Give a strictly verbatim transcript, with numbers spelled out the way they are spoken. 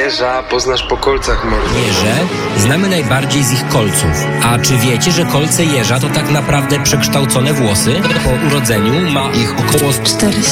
Jeża poznasz po kolcach, mordo. Jeże znamy najbardziej z ich kolców. A czy wiecie, że kolce jeża to tak naprawdę przekształcone włosy? Po urodzeniu ma ich około cztery